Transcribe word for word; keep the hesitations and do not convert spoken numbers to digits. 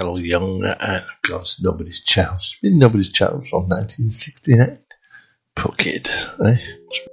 Carl Young, and of course Nobody's Child. It's been Nobody's Child from nineteen sixty-nine. Poor kid, eh?